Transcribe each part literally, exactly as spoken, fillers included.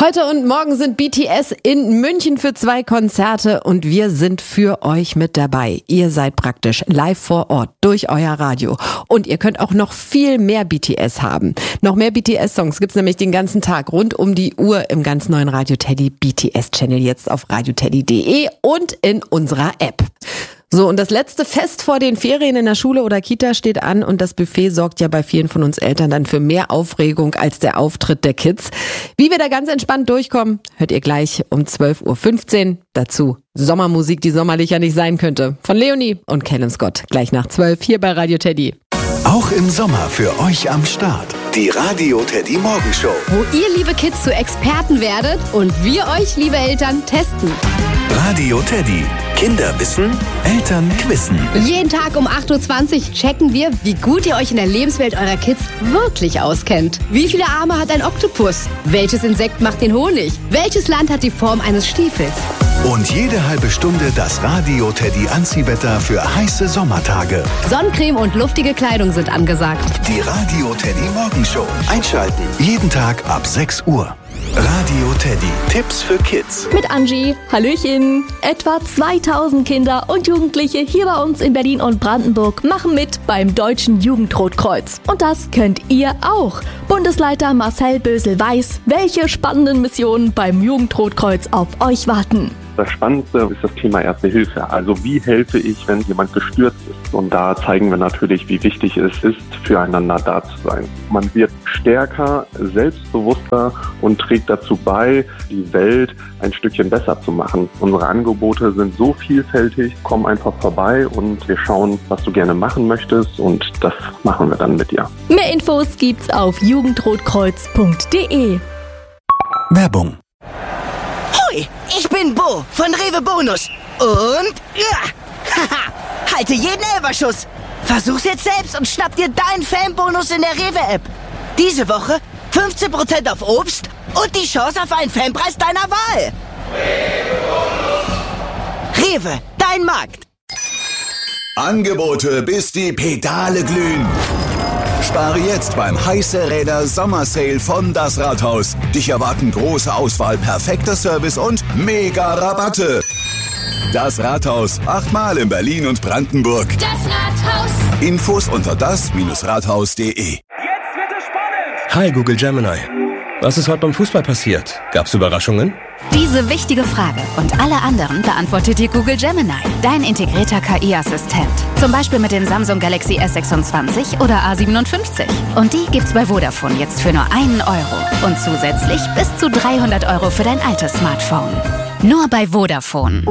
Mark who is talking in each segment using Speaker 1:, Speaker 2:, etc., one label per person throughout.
Speaker 1: Heute und morgen sind B T S in München für zwei Konzerte und wir sind für euch mit dabei. Ihr seid praktisch live vor Ort durch euer Radio und ihr könnt auch noch viel mehr B T S haben. Noch mehr B T S-Songs gibt's nämlich den ganzen Tag rund um die Uhr im ganz neuen Radio Teddy B T S-Channel jetzt auf radioteddy punkt de und in unserer App. So, und das letzte Fest vor den Ferien in der Schule oder Kita steht an und das Buffet sorgt ja bei vielen von uns Eltern dann für mehr Aufregung als der Auftritt der Kids. Wie wir da ganz entspannt durchkommen, hört ihr gleich um zwölf Uhr fünfzehn. Dazu Sommermusik, die sommerlicher nicht sein könnte. Von Leonie und Callum Scott. Gleich nach zwölf hier bei Radio Teddy.
Speaker 2: Auch im Sommer für euch am Start. Die Radio Teddy Morgenshow.
Speaker 3: Wo ihr, liebe Kids, zu Experten werdet und wir euch, liebe Eltern, testen.
Speaker 2: Radio Teddy. Kinder wissen, Eltern quizzen.
Speaker 3: Jeden Tag um acht Uhr zwanzig checken wir, wie gut ihr euch in der Lebenswelt eurer Kids wirklich auskennt. Wie viele Arme hat ein Oktopus? Welches Insekt macht den Honig? Welches Land hat die Form eines Stiefels?
Speaker 2: Und jede halbe Stunde das Radio Teddy Anziehwetter für heiße Sommertage.
Speaker 3: Sonnencreme und luftige Kleidung sind angesagt.
Speaker 2: Die Radio Teddy Morgenshow. Einschalten. Jeden Tag ab sechs Uhr. Radio Teddy. Tipps für Kids.
Speaker 4: Mit Angie. Hallöchen. Etwa zweitausend Kinder und Jugendliche hier bei uns in Berlin und Brandenburg machen mit beim Deutschen Jugendrotkreuz. Und das könnt ihr auch. Bundesleiter Marcel Bösel weiß, welche spannenden Missionen beim Jugendrotkreuz auf euch warten.
Speaker 5: Das Spannendste ist das Thema Erste Hilfe. Also wie helfe ich, wenn jemand gestürzt ist? Und da zeigen wir natürlich, wie wichtig es ist, füreinander da zu sein. Man wird stärker, selbstbewusster und trägt dazu bei, die Welt ein Stückchen besser zu machen. Unsere Angebote sind so vielfältig, komm einfach vorbei und wir schauen, was du gerne machen möchtest und das machen wir dann mit dir.
Speaker 4: Mehr Infos gibt's auf jugendrotkreuz punkt de.
Speaker 2: Werbung.
Speaker 6: Hoi, ich bin Bo von Rewe Bonus und ja, haha, halte jeden Elferschuss. Versuch's jetzt selbst und schnapp dir deinen Fanbonus in der Rewe-App. Diese Woche fünfzehn Prozent auf Obst und die Chance auf einen Fanpreis deiner Wahl. Rewe, dein Markt.
Speaker 2: Angebote, bis die Pedale glühen. Spare jetzt beim Heiße Räder Sommersale von Das Rathaus. Dich erwarten große Auswahl, perfekter Service und mega Rabatte. Das Rathaus, achtmal in Berlin und Brandenburg.
Speaker 7: Das Rathaus.
Speaker 2: Infos unter das Rathaus punkt de.
Speaker 8: Jetzt wird es spannend.
Speaker 9: Hi Google Gemini. Was ist heute beim Fußball passiert? Gab's Überraschungen?
Speaker 10: Diese wichtige Frage und alle anderen beantwortet dir Google Gemini, dein integrierter K I-Assistent. Zum Beispiel mit dem Samsung Galaxy S sechsundzwanzig oder A siebenundfünfzig. Und die gibt's bei Vodafone jetzt für nur einen Euro. Und zusätzlich bis zu dreihundert Euro für dein altes Smartphone. Nur bei Vodafone.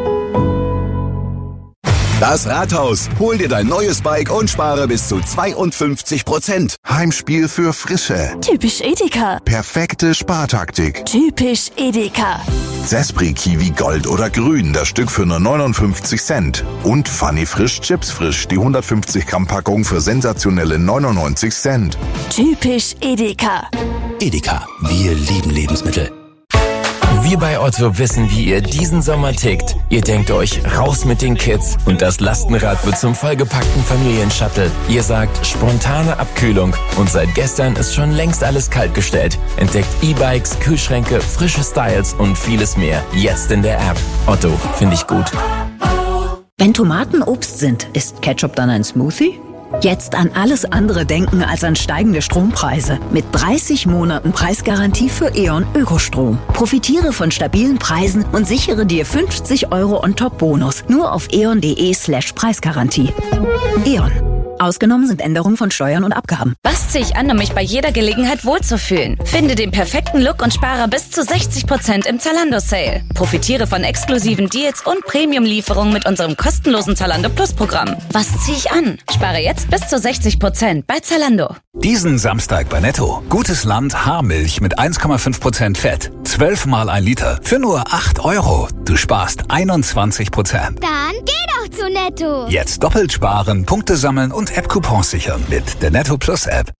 Speaker 2: Das Rathaus. Hol dir dein neues Bike und spare bis zu zweiundfünfzig Prozent. Heimspiel für Frische.
Speaker 4: Typisch Edeka.
Speaker 2: Perfekte Spartaktik.
Speaker 4: Typisch Edeka.
Speaker 2: Zespri Kiwi Gold oder Grün, das Stück für nur neunundfünfzig Cent. Und Funny Frisch Chips Frisch, die hundertfünfzig Gramm Packung für sensationelle neunundneunzig Cent.
Speaker 4: Typisch Edeka.
Speaker 11: Edeka, wir lieben Lebensmittel. Wir bei Otto wissen, wie ihr diesen Sommer tickt. Ihr denkt euch, raus mit den Kids und das Lastenrad wird zum vollgepackten Familienshuttle. Ihr sagt, spontane Abkühlung und seit gestern ist schon längst alles kaltgestellt. Entdeckt E-Bikes, Kühlschränke, frische Styles und vieles mehr. Jetzt in der App. Otto, finde ich gut.
Speaker 12: Wenn Tomaten Obst sind, ist Ketchup dann ein Smoothie? Jetzt an alles andere denken als an steigende Strompreise. Mit dreißig Monaten Preisgarantie für E.ON Ökostrom. Profitiere von stabilen Preisen und sichere dir fünfzig Euro on top Bonus. Nur auf eon.de slash Preisgarantie. E.ON. Ausgenommen sind Änderungen von Steuern und Abgaben.
Speaker 13: Was ziehe ich an, um mich bei jeder Gelegenheit wohlzufühlen? Finde den perfekten Look und spare bis zu sechzig Prozent im Zalando-Sale. Profitiere von exklusiven Deals und Premium-Lieferungen mit unserem kostenlosen Zalando Plus-Programm. Was ziehe ich an? Spare jetzt bis zu sechzig Prozent bei Zalando.
Speaker 14: Diesen Samstag bei Netto. Gutes Land Haarmilch mit eins Komma fünf Prozent Fett. zwölf mal ein Liter für nur acht Euro. Du sparst einundzwanzig Prozent.
Speaker 7: Dann geh doch zu Netto.
Speaker 14: Jetzt doppelt sparen, Punkte sammeln und App-Coupons sichern mit der Netto Plus App.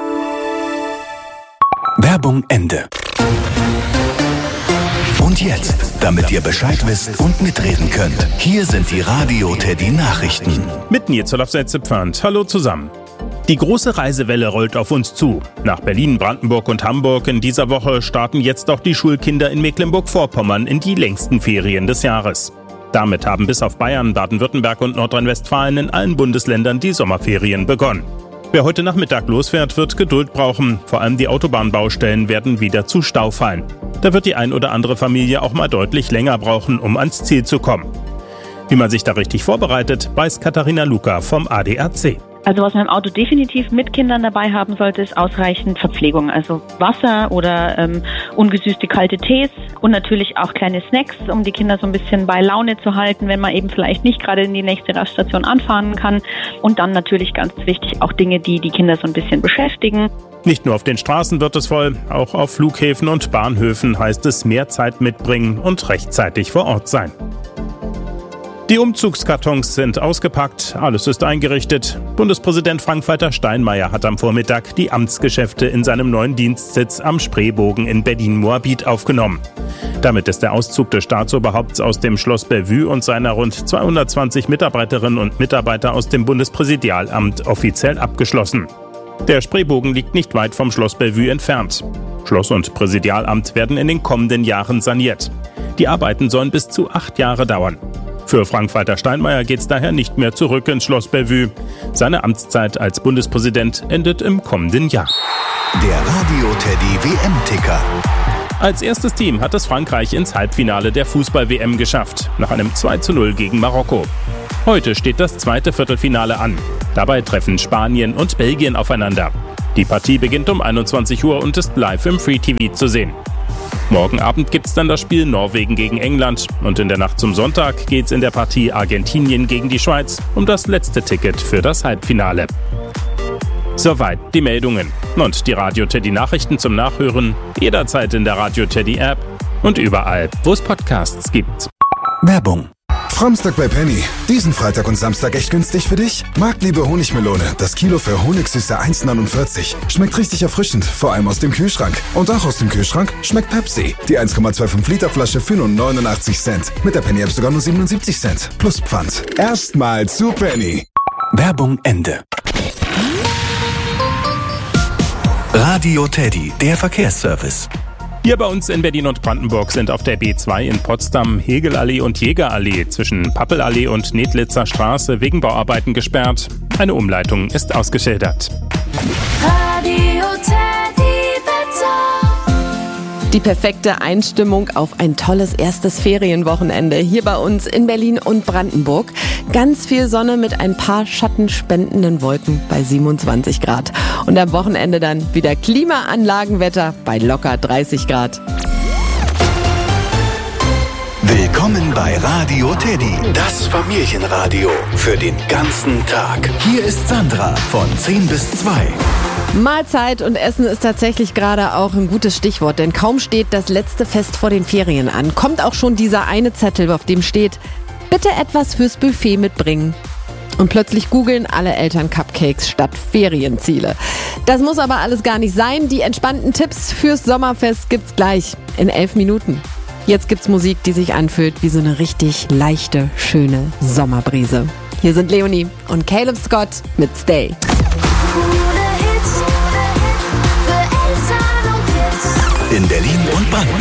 Speaker 2: Werbung Ende. Und jetzt, damit ihr Bescheid wisst und mitreden könnt, hier sind die Radio Teddy Nachrichten.
Speaker 15: Mit Nils Olaf Setze-Pfand. Hallo zusammen. Die große Reisewelle rollt auf uns zu. Nach Berlin, Brandenburg und Hamburg in dieser Woche starten jetzt auch die Schulkinder in Mecklenburg-Vorpommern in die längsten Ferien des Jahres. Damit haben bis auf Bayern, Baden-Württemberg und Nordrhein-Westfalen in allen Bundesländern die Sommerferien begonnen. Wer heute Nachmittag losfährt, wird Geduld brauchen. Vor allem die Autobahnbaustellen werden wieder zu Stau fallen. Da wird die ein oder andere Familie auch mal deutlich länger brauchen, um ans Ziel zu kommen. Wie man sich da richtig vorbereitet, weiß Katharina Luca vom A D A C.
Speaker 16: Also was man im Auto definitiv mit Kindern dabei haben sollte, ist ausreichend Verpflegung. Also Wasser oder ähm, ungesüßte kalte Tees und natürlich auch kleine Snacks, um die Kinder so ein bisschen bei Laune zu halten, wenn man eben vielleicht nicht gerade in die nächste Raststation anfahren kann. Und dann natürlich ganz wichtig auch Dinge, die die Kinder so ein bisschen beschäftigen.
Speaker 15: Nicht nur auf den Straßen wird es voll, auch auf Flughäfen und Bahnhöfen heißt es mehr Zeit mitbringen und rechtzeitig vor Ort sein. Die Umzugskartons sind ausgepackt, alles ist eingerichtet. Bundespräsident Frank-Walter Steinmeier hat am Vormittag die Amtsgeschäfte in seinem neuen Dienstsitz am Spreebogen in Berlin-Moabit aufgenommen. Damit ist der Auszug des Staatsoberhaupts aus dem Schloss Bellevue und seiner rund zweihundertzwanzig Mitarbeiterinnen und Mitarbeiter aus dem Bundespräsidialamt offiziell abgeschlossen. Der Spreebogen liegt nicht weit vom Schloss Bellevue entfernt. Schloss und Präsidialamt werden in den kommenden Jahren saniert. Die Arbeiten sollen bis zu acht Jahre dauern. Für Frank-Walter Steinmeier geht es daher nicht mehr zurück ins Schloss Bellevue. Seine Amtszeit als Bundespräsident endet im kommenden Jahr.
Speaker 2: Der Radio-Teddy W M-Ticker.
Speaker 15: Als erstes Team hat es Frankreich ins Halbfinale der Fußball-W M geschafft, nach einem zwei zu null gegen Marokko. Heute steht das zweite Viertelfinale an. Dabei treffen Spanien und Belgien aufeinander. Die Partie beginnt um einundzwanzig Uhr und ist live im Free T V zu sehen. Morgen Abend gibt's dann das Spiel Norwegen gegen England und in der Nacht zum Sonntag geht's in der Partie Argentinien gegen die Schweiz um das letzte Ticket für das Halbfinale. Soweit die Meldungen und die Radio-Teddy-Nachrichten zum Nachhören jederzeit in der Radio-Teddy-App und überall, wo es Podcasts gibt.
Speaker 17: Werbung. Framstag bei Penny. Diesen Freitag und Samstag echt günstig für dich? Marktliebe Honigmelone. Das Kilo für Honigsüße eins neunundvierzig. Schmeckt richtig erfrischend, vor allem aus dem Kühlschrank. Und auch aus dem Kühlschrank schmeckt Pepsi. Die eins Komma fünfundzwanzig Liter Flasche für nur neunundachtzig Cent. Mit der Penny App sogar nur siebenundsiebzig Cent. Plus Pfand. Erstmal zu Penny.
Speaker 14: Werbung Ende. Radio Teddy, der Verkehrsservice.
Speaker 15: Hier bei uns in Berlin und Brandenburg sind auf der B zwei in Potsdam Hegelallee und Jägerallee zwischen Pappelallee und Nedlitzer Straße wegen Bauarbeiten gesperrt. Eine Umleitung ist ausgeschildert.
Speaker 7: Radio Teddy Wetter.
Speaker 1: Die perfekte Einstimmung auf ein tolles erstes Ferienwochenende hier bei uns in Berlin und Brandenburg. Ganz viel Sonne mit ein paar schattenspendenden Wolken bei siebenundzwanzig Grad. Und am Wochenende dann wieder Klimaanlagenwetter bei locker dreißig Grad.
Speaker 2: Willkommen bei Radio Teddy, das Familienradio für den ganzen Tag. Hier ist Sandra von zehn bis zwei.
Speaker 1: Mahlzeit und Essen ist tatsächlich gerade auch ein gutes Stichwort, denn kaum steht das letzte Fest vor den Ferien an, kommt auch schon dieser eine Zettel, auf dem steht: Bitte etwas fürs Buffet mitbringen. Und plötzlich googeln alle Eltern Cupcakes statt Ferienziele. Das muss aber alles gar nicht sein. Die entspannten Tipps fürs Sommerfest gibt's gleich in elf Minuten. Jetzt gibt's Musik, die sich anfühlt wie so eine richtig leichte, schöne Sommerbrise. Hier sind Leonie und Caleb Scott mit Stay.
Speaker 2: In Berlin und Brandenburg.